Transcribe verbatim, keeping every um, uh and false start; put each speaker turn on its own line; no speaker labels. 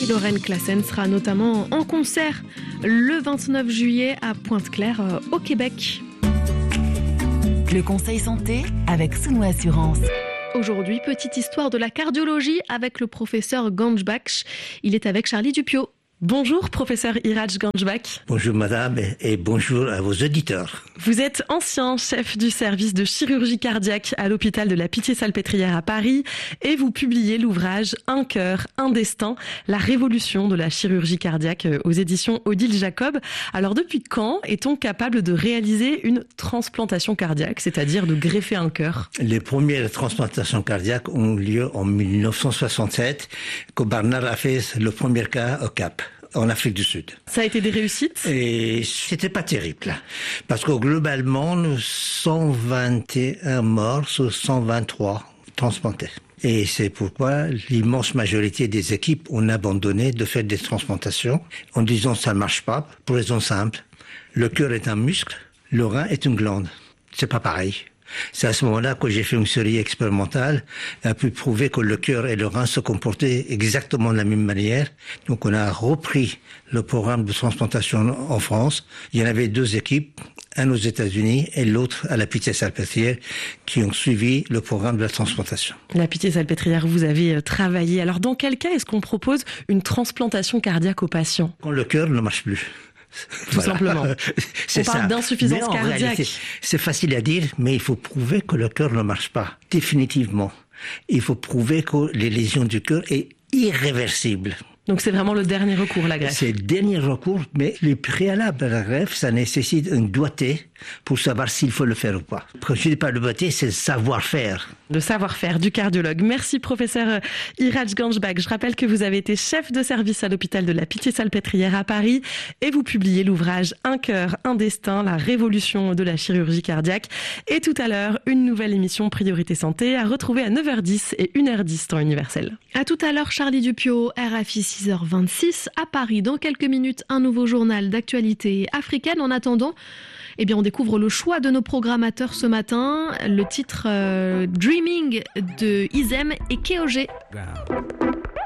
Lorraine Classen sera notamment en concert le vingt-neuf juillet à Pointe-Claire euh, au Québec.
Le conseil santé avec Souno Assurance.
Aujourd'hui, petite histoire de la cardiologie avec le professeur Ganjbach. Il est avec Charlie Dupiot. Bonjour, professeur Iraj Ganjbach.
Bonjour madame et bonjour à vos auditeurs.
Vous êtes ancien chef du service de chirurgie cardiaque à l'hôpital de la Pitié-Salpêtrière à Paris et vous publiez l'ouvrage Un cœur, un destin, la révolution de la chirurgie cardiaque aux éditions Odile Jacob. Alors depuis quand est-on capable de réaliser une transplantation cardiaque, c'est-à-dire de greffer un cœur?
Les premières transplantations cardiaques ont lieu en mille neuf cent soixante-sept, quand Barnard a fait le premier cas au Cap, en Afrique du Sud.
Ça a été des réussites? Et
c'était pas terrible, parce que globalement, nous cent vingt et un morts sur cent vingt-trois transplantés. Et c'est pourquoi l'immense majorité des équipes ont abandonné de faire des transplantations en disant ça ne marche pas, pour raison simple. Le cœur est un muscle, le rein est une glande. C'est pas pareil. C'est à ce moment-là que j'ai fait une série expérimentale et a pu prouver que le cœur et le rein se comportaient exactement de la même manière. Donc on a repris le programme de transplantation en France. Il y en avait deux équipes, un aux États-Unis et l'autre à la Pitié-Salpêtrière, qui ont suivi le programme de la transplantation.
La Pitié-Salpêtrière, vous avez travaillé. Alors dans quel cas est-ce qu'on propose une transplantation cardiaque aux patients?
Quand le cœur ne marche plus.
Tout voilà. Simplement. On parle d'insuffisance cardiaque. Réalité,
c'est facile à dire, mais il faut prouver que le cœur ne marche pas. Définitivement. Il faut prouver que les lésions du cœur sont irréversibles.
Donc c'est vraiment le dernier recours, la greffe.
C'est le dernier recours, mais les préalables à la greffe, ça nécessite un doigté pour savoir s'il faut le faire ou pas. Quand je dis pas le doigté, c'est le savoir-faire.
Le savoir-faire du cardiologue. Merci professeur Iraj Ganjbach. Je rappelle que vous avez été chef de service à l'hôpital de la Pitié-Salpêtrière à Paris et vous publiez l'ouvrage Un cœur, un destin, la révolution de la chirurgie cardiaque. Et tout à l'heure, une nouvelle émission Priorité Santé à retrouver à neuf heures dix et une heure dix temps universel. À tout à l'heure, Charlie Dupiot, R F I six heures vingt-six à Paris. Dans quelques minutes, un nouveau journal d'actualité africaine. En attendant, eh bien, on découvre le choix de nos programmateurs ce matin. Le titre euh, Dreaming de Izem et Keogé.